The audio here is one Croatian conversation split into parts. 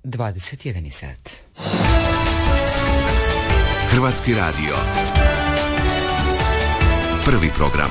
21 sat. Hrvatski radio. Prvi program.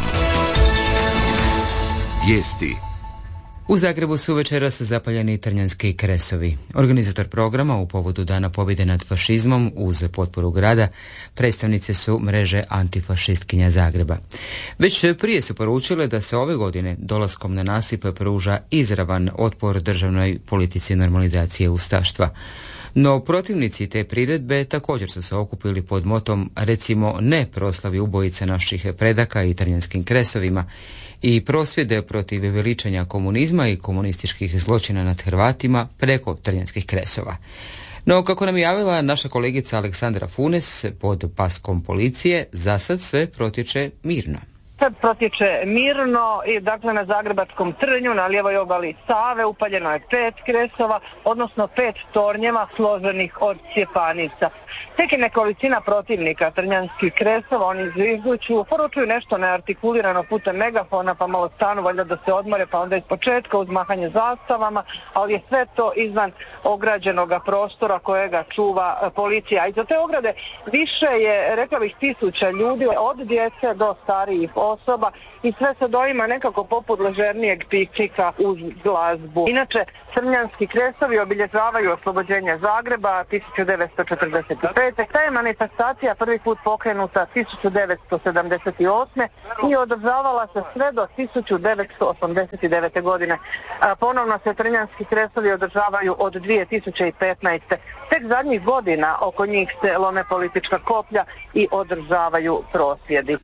Vijesti. U Zagrebu su večeras zapaljeni trnjanski kresovi. Organizator programa u povodu Dana pobjede nad fašizmom uz potporu grada predstavnice su mreže antifašistkinja Zagreba. Već prije su poručile da se ove godine dolaskom na nasip pruža izravan otpor državnoj politici normalizacije ustaštva. No protivnici te priredbe također su se okupili pod motom recimo ne proslavi ubojica naših predaka i trnjanskim kresovima i prosvjede protiv veličanja komunizma i komunističkih zločina nad Hrvatima preko trnjanskih kresova. No, kako nam je javila naša kolegica Aleksandra Funes pod paskom policije, za sad sve protječe mirno. Sad protječe mirno i dakle na Zagrebačkom trnju, na lijevoj obali Save upaljeno je 5 kresova, odnosno 5 tornjeva složenih od cjepanica. Tek je nekolicina protivnika trnjanskih kresova, oni izvižduću, poručuju nešto neartikulirano putem megafona, pa malo stanu valjda da se odmore, pa onda iz početka uz mahanje zastavama, ali je sve to izvan ograđenog prostora kojega čuva policija. I za te ograde više je, rekla bih, 1000 ljudi, od djece do starijih osoba i sve se doima nekako poput ležernijeg piknika uz glazbu. Inače, trnjanski kresovi obilježavaju oslobođenje Zagreba 1945. Ta je manifestacija prvi put pokrenuta 1978. i održavala se sve do 1989. godine. Ponovno se trnjanski kresovi održavaju od 2015. Tek zadnjih godina oko njih se lome politička koplja i održavaju prosvjedi.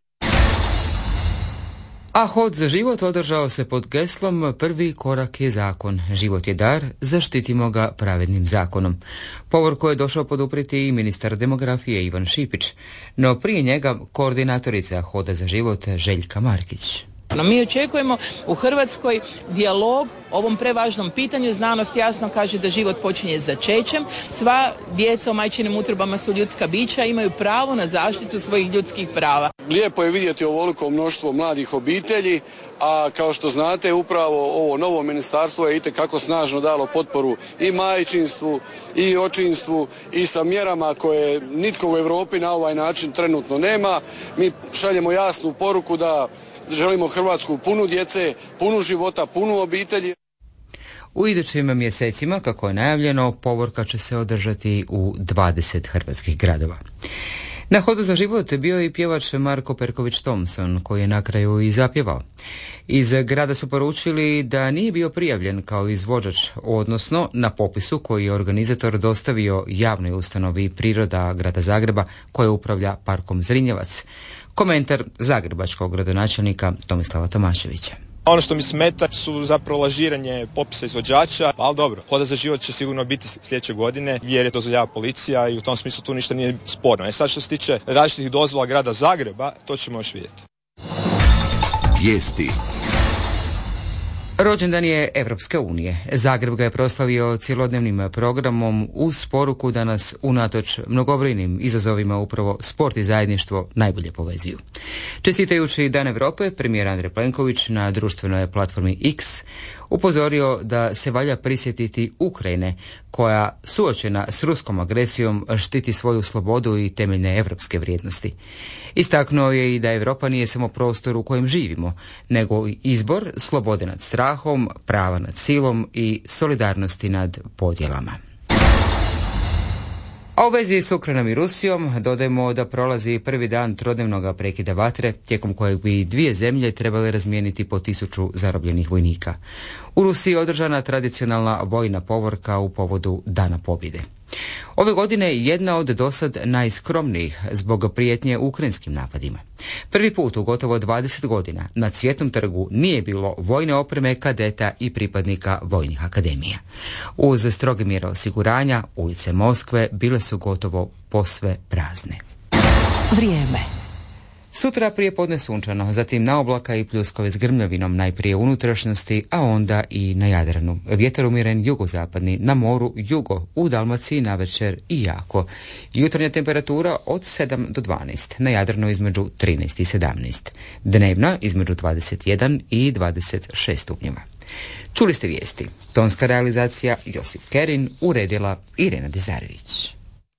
A Hod za život održao se pod geslom Prvi korak je zakon, život je dar, zaštitimo ga pravednim zakonom. Povorku je došao poduprijeti i ministar demografije Ivan Šipić, no prije njega koordinatorica Hoda za život Željka Markić. Mi očekujemo u Hrvatskoj dijalog o ovom prevažnom pitanju. Znanost jasno kaže da život počinje začećem. Sva djeca u majčinim utrobama su ljudska bića, imaju pravo na zaštitu svojih ljudskih prava. Lijepo je vidjeti ovoliko mnoštvo mladih obitelji, a kao što znate upravo ovo novo ministarstvo je itekako snažno dalo potporu i majčinstvu i očinstvu i sa mjerama koje nitko u Europi na ovaj način trenutno nema. Mi šaljemo jasnu poruku da želimo Hrvatsku punu djece, punu života, punu obitelji. U idućim mjesecima, kako je najavljeno, povorka će se održati u 20 hrvatskih gradova. Na Hodu za život bio i pjevač Marko Perković Thompson, koji je na kraju i zapjevao. Iz grada su poručili da nije bio prijavljen kao izvođač, odnosno na popisu koji je organizator dostavio javnoj ustanovi Priroda grada Zagreba koja upravlja parkom Zrinjevac. Komentar zagrebačkog gradonačelnika Tomislava Tomaševića. Ono što mi smeta su zapravo lažiranje popisa izvođača, ali dobro, Hoda za život će sigurno biti sljedeće godine jer je dozvoljava policija i u tom smislu tu ništa nije sporno. Sad što se tiče različitih dozvola grada Zagreba, to ćemo još vidjeti. Vijesti. Rođendan je Evropske unije. Zagreb ga je proslavio cjelodnevnim programom uz poruku da nas unatoč mnogobrojnim izazovima upravo sport i zajedništvo najbolje povezuju. Čestitajući Dan Europe, premijer Andrej Plenković na društvenoj platformi X upozorio da se valja prisjetiti Ukrajine, koja suočena s ruskom agresijom štiti svoju slobodu i temeljne evropske vrijednosti. Istaknuo je i da Europa nije samo prostor u kojem živimo, nego i izbor slobode nad strahom, prava nad silom i solidarnosti nad podjelama. A u vezi s Ukrajinom i Rusijom dodajemo da prolazi prvi dan trodnevnog prekida vatre, tijekom kojeg bi dvije zemlje trebale razmijeniti po 1000 zarobljenih vojnika. U Rusiji je održana tradicionalna vojna povorka u povodu Dana pobjede. Ove godine jedna od dosad najskromnijih zbog prijetnje ukrajinskim napadima. Prvi put u gotovo 20 godina na Cvjetnom trgu nije bilo vojne opreme, kadeta i pripadnika vojnih akademija. Uz stroge mjere osiguranja, ulice Moskve bile su gotovo posve prazne. Vrijeme. Sutra prije podne sunčano, zatim na oblaka i pljuskove s grmljavinom najprije u unutrašnjosti, a onda i na Jadranu. Vjetar umjeren jugozapadni, na moru jugo, u Dalmaciji navečer i jako. Jutarnja temperatura od 7 do 12, na Jadranu između 13 i 17. Dnevna između 21 i 26 stupnjeva. Čuli ste vijesti. Tonska realizacija Josip Kerin, uredila Irena Dizarević.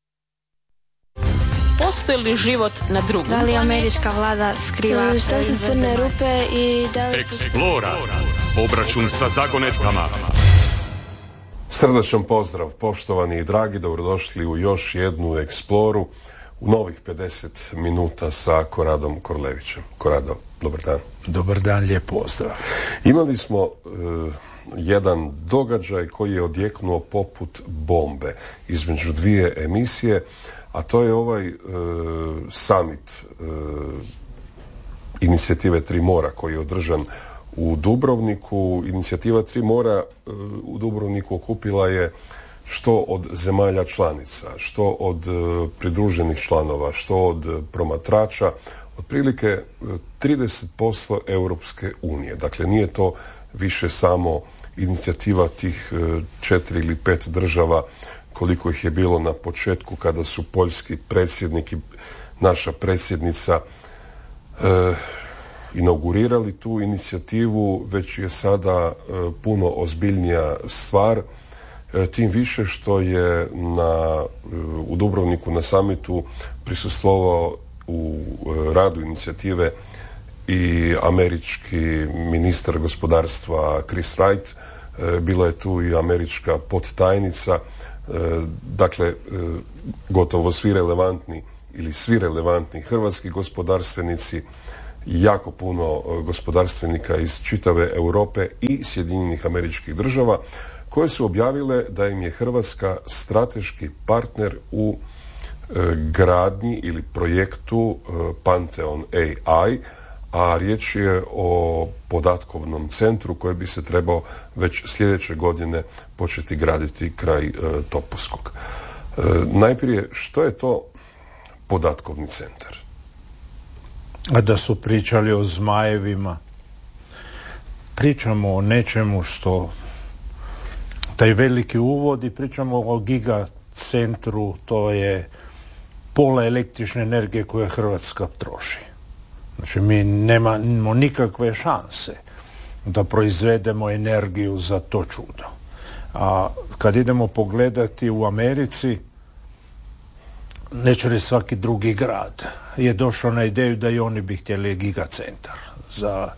Postoji li život na drugom? Da li američka vlada skriva? Što su crne rupe i da li... Eksplora. Obračun sa zagonetkama. Srdačan pozdrav, poštovani i dragi, dobrodošli u još jednu Eksploru u novih 50 minuta sa Koradom Korlevićem. Korado, dobar dan. Dobar dan, lijep pozdrav. Imali smo jedan događaj koji je odjeknuo poput bombe između dvije emisije, a to je ovaj summit inicijative Tri mora koji je održan u Dubrovniku. Inicijativa Tri mora u Dubrovniku okupila je što od zemalja članica, što od pridruženih članova, što od promatrača, otprilike 30% Europske unije. Dakle, nije to više samo inicijativa tih 4 ili 5 država koliko ih je bilo na početku kada su poljski predsjednik i naša predsjednica inaugurirali tu inicijativu, već je sada puno ozbiljnija stvar, tim više što je u Dubrovniku na samitu prisustvovao u radu inicijative i američki ministar gospodarstva Chris Wright, bila je tu i američka podtajnica, dakle gotovo svi relevantni hrvatski gospodarstvenici, jako puno gospodarstvenika iz čitave Europe i Sjedinjenih Američkih Država, koje su objavile da im je Hrvatska strateški partner u gradnji ili projektu Pantheon AI, a riječ je o podatkovnom centru koji bi se trebao već sljedeće godine početi graditi kraj Topuskog. Najprije, što je to podatkovni centar? A da su pričali o zmajevima, pričamo o nečemu što taj veliki uvod i pričamo o gigacentru, to je pola električne energije koje Hrvatska troši. Znači mi nemamo nikakve šanse da proizvedemo energiju za to čudo. A kad idemo pogledati u Americi, neću reći svaki drugi grad je došao na ideju da i oni bi htjeli gigacentar za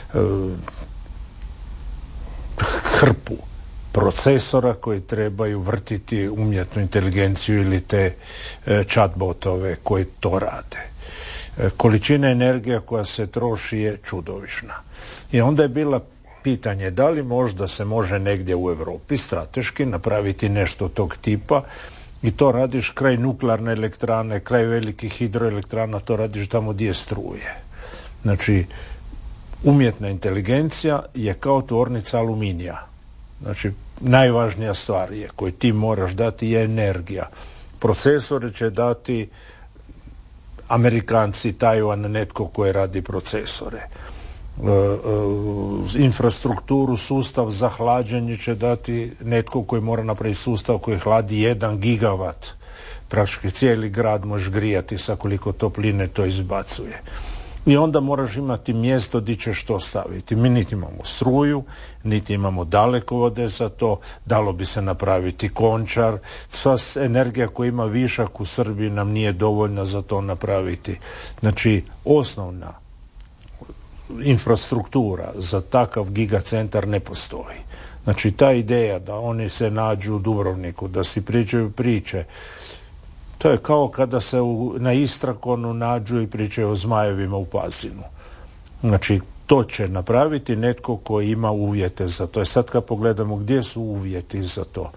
hrpu procesora koji trebaju vrtiti umjetnu inteligenciju ili te chatbotove koji to rade. Količina energije koja se troši je čudovišna. I onda je bila pitanje da li možda se može negdje u Europi strateški napraviti nešto tog tipa i to radiš kraj nuklearne elektrane, kraj velikih hidroelektrana, to radiš tamo gdje struje. Znači, umjetna inteligencija je kao tvornica aluminija. Znači, najvažnija stvar je koju ti moraš dati je energija. Procesore će dati Amerikanci, Tajvan, netko koji radi procesore. Infrastrukturu, sustav za hlađenje će dati netko koji mora napraviti sustav koji hladi 1 gigavat. Praktički cijeli grad možeš grijati sa koliko topline to izbacuje. I onda moraš imati mjesto gdje ćeš to staviti. Mi niti imamo struju, niti imamo dalekovode za to, dalo bi se napraviti Končar. Sva energija koja ima višak u Srbiji nam nije dovoljna za to napraviti. Znači, osnovna infrastruktura za takav gigacentar ne postoji. Znači, ta ideja da oni se nađu u Dubrovniku, da si pričaju priče, to je kao kada se na Istrakonu nađu i pričaju o zmajevima u Pazinu. Znači, to će napraviti netko koji ima uvjete za to. I sad kad pogledamo gdje su uvjeti za to,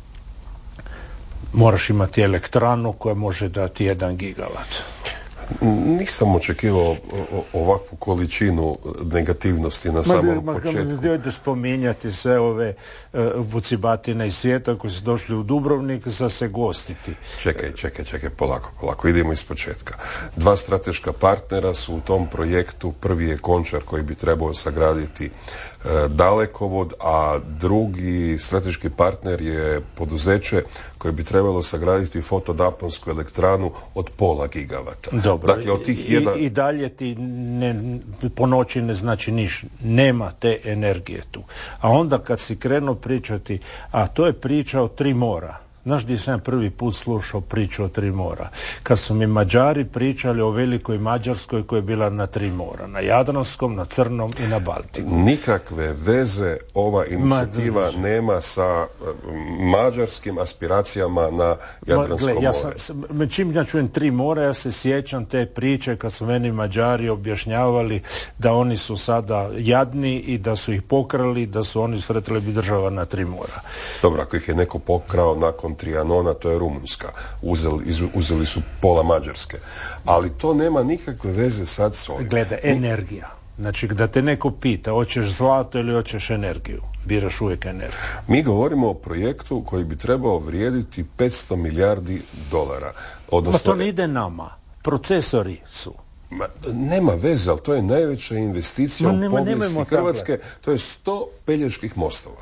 moraš imati elektranu koja može dati 1 gigavat. Nisam očekivao ovakvu količinu negativnosti na samom početku. Da spominjati sve ove vucibatine iz svijeta koji su došli u Dubrovnik za se gostiti. Čekaj, polako, idemo iz početka. 2 strateška partnera su u tom projektu, prvi je Končar koji bi trebao sagraditi dalekovod, a drugi strateški partner je poduzeće koje bi trebalo sagraditi fotonaponsku elektranu od 0,5 gigavata. Dobro, dakle, od tih i dalje ti po noći ne znači ništa, nema te energije tu. A onda kad si krenuo pričati, a to je priča o 3 mora. Znaš gdje sam prvi put slušao priču o 3 mora? Kad su mi Mađari pričali o velikoj Mađarskoj koja je bila na 3 mora. Na Jadranskom, na Crnom i na Baltiku. Nikakve veze ova inicijativa nema sa mađarskim aspiracijama na Jadransko more. Čim ja čujem 3 mora, ja se sjećam te priče kad su meni Mađari objašnjavali da oni su sada jadni i da su ih pokrali, da su oni sretili bi država na 3 mora. Dobro, ako ih je neko pokrao nakon Trianona, to je Rumunjska. Uzeli su pola Mađarske. Ali to nema nikakve veze sad s ovim. Gleda, energija. Znači, da te neko pita, hoćeš zlato ili hoćeš energiju? Biraš uvijek energiju. Mi govorimo o projektu koji bi trebao vrijediti $500 milijardi. Odnosno, to ne ide nama. Procesori su. Nema veze, ali to je najveća investicija u povijesti Hrvatske. To je 100 Peljeških mostova.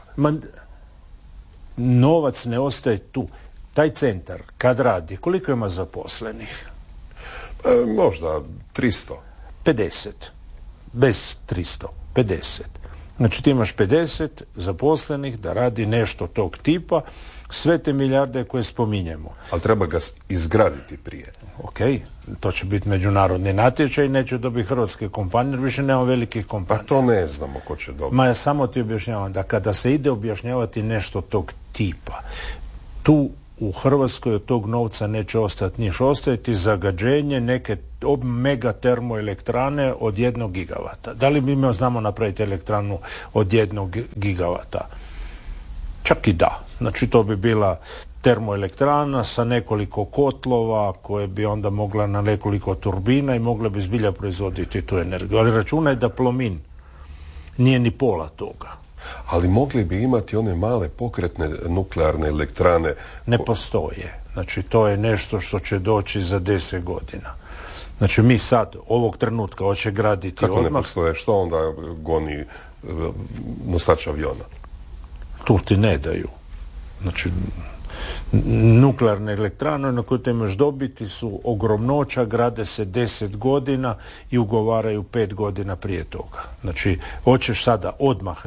Novac ne ostaje tu. Taj centar, kad radi, koliko ima zaposlenih? Možda 300. 50. Bez 300. 50. Znači ti imaš 50 zaposlenih da radi nešto tog tipa, sve te milijarde koje spominjemo. Ali treba ga izgraditi prije. Ok, to će biti međunarodni natječaj, neće dobiti hrvatske kompanije, jer više nema velikih kompanija. Pa to ne znamo ko će dobiti. Ja samo ti objašnjavam da kada se ide objašnjavati nešto tog tipa, tu u Hrvatskoj od tog novca neće ostati niš, ostajeti zagađenje neke mega termoelektrane od 1 gigavata. Da li mi znamo napraviti elektranu od 1 gigavata? Čak i da. Znači to bi bila termoelektrana sa nekoliko kotlova koje bi onda mogla na nekoliko turbina i mogla bi zbilja proizvoditi tu energiju. Ali računaj da Plomin nije ni pola toga. Ali mogli bi imati one male pokretne nuklearne elektrane. Ne postoje. Znači to je nešto što će doći za 10 godina. Znači mi sad, ovog trenutka, hoće graditi kako odmah. Ne postoje? Što onda goni nosač aviona? Tu ti ne daju. Znači nuklearne elektrane na koje te imaš dobiti su ogromnoća, grade se 10 godina i ugovaraju 5 godina prije toga. Znači, hoćeš sada odmah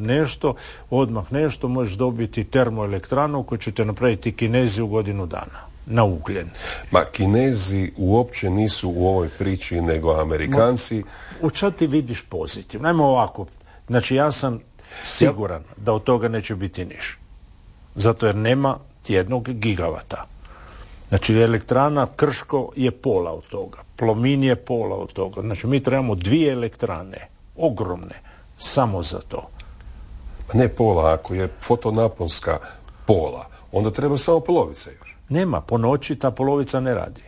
nešto, možeš dobiti termoelektranu koju ćete napraviti Kinezi u godinu dana. Na ugljen. Kinezi uopće nisu u ovoj priči nego Amerikanci. U čemu ti vidiš pozitivno? Ajmo ovako. Znači, ja sam siguran da od toga neće biti niš. Zato jer nema 1 gigavata. Znači elektrana Krško je pola od toga. Plomin je pola od toga. Znači mi trebamo 2 elektrane, ogromne, samo za to. Ne pola, ako je fotonaponska pola, onda treba samo polovica još. Nema, po noći ta polovica ne radi.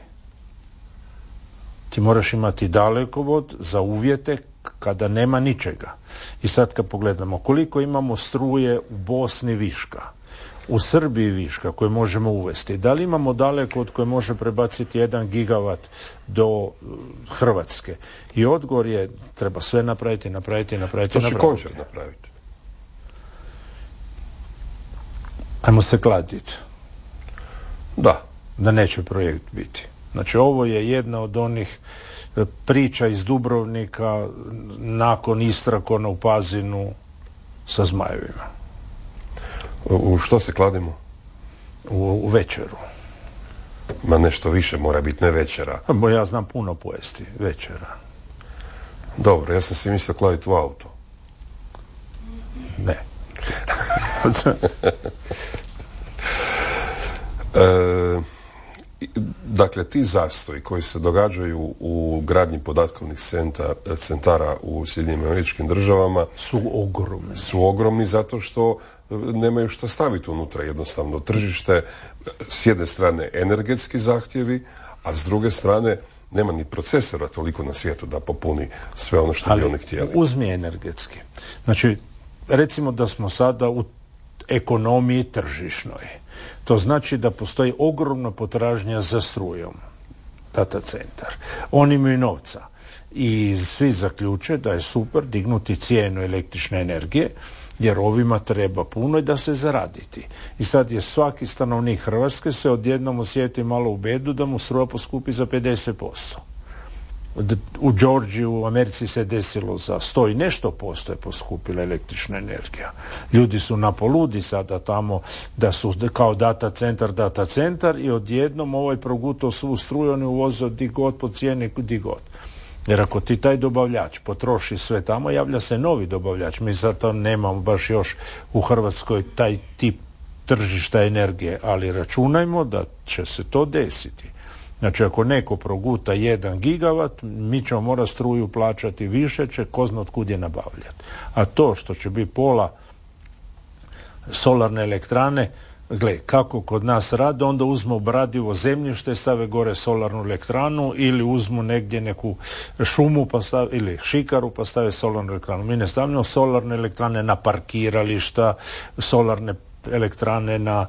Ti moraš imati dalekovod za uvjete kada nema ničega. I sad kad pogledamo koliko imamo struje u Bosni viška, u Srbiji viška koje možemo uvesti. Da li imamo daleko koje može prebaciti 1 gigavat do Hrvatske? I odgovor je, treba sve napraviti. To će Končar napraviti. Ajmo se kladiti. Da. Da neće projekt biti. Znači ovo je jedna od onih priča iz Dubrovnika nakon Istrakona u Pazinu sa zmajevima. U što se kladimo? U večeru. Ma nešto više mora biti, ne večera. Ja znam puno pojesti večera. Dobro, ja sam si mislio kladiti u auto. Ne. Dakle, ti zastoji koji se događaju u gradnji podatkovnih centara u Sjedinjenim Američkim Državama su ogromni zato što nemaju šta staviti unutra. Jednostavno tržište, s jedne strane energetski zahtjevi, a s druge strane nema ni procesora toliko na svijetu da popuni sve ono što bi oni htjeli. Uzmi energetski. Znači, recimo da smo sada u ekonomiji tržišnoj. To znači da postoji ogromna potražnja za strujom. Data centar. Oni imaju novca. i svi zaključe da je super dignuti cijenu električne energije, jer ovima treba puno i da se zaraditi. I sad je svaki stanovnik Hrvatske se odjednom osjeti malo u bedu da mu struja poskupi za 50%. U Georgiji, u Americi se desilo za 100 i nešto posto je poskupila električna energija. Ljudi su napoludi sada tamo da su kao data centar i odjednom progutao svu struju, on je uvozio di god po cijeni di god. Jer ako ti taj dobavljač potroši sve tamo, javlja se novi dobavljač. Mi zato nemamo baš još u Hrvatskoj taj tip tržišta energije, ali računajmo da će se to desiti. Znači, ako neko proguta 1 gigavat, mi ćemo morati struju plaćati više, će ko zna od kud je nabavljati. A to što će biti pola solarne elektrane, gle, kako kod nas rade, onda uzmu obradivo zemljište, stave gore solarnu elektranu ili uzmu negdje neku šumu pa stave, ili šikaru pa stave solarnu elektranu. Mi ne stavljamo solarne elektrane na parkirališta, solarne elektrane na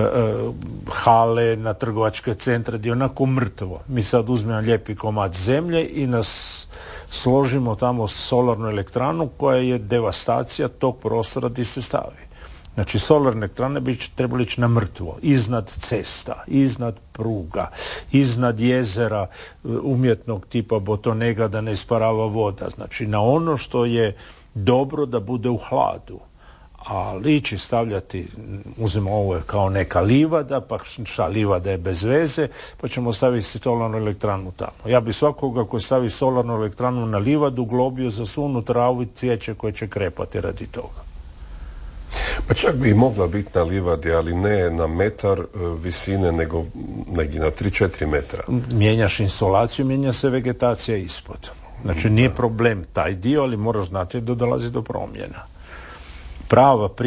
hale, na trgovačke centre, gdje je onako mrtvo. Mi sad uzmemo lijepi komad zemlje i nas složimo tamo solarnu elektranu koja je devastacija tog prostora gdje se stavi. Znači, solarne elektrane bi trebali ići na mrtvo, iznad cesta, iznad pruga, iznad jezera umjetnog tipa botonega da ne isparava voda. Znači, na ono što je dobro da bude u hladu. A ići stavljati, uzmemo ovo je kao neka livada, pa šta, livada je bez veze, pa ćemo staviti solarnu elektranu tamo. Ja bi svakoga koji stavi solarnu elektranu na livadu globio za sunu travu i cvijeće koje će krepati radi toga. Pa čak bi mogla biti na livadi, ali ne na metar visine, nego negdje na 3-4 metra. Mijenjaš insolaciju, mijenja se vegetacija ispod. Znači, nije problem taj dio, ali moraš znati da dolazi do promjena. Prava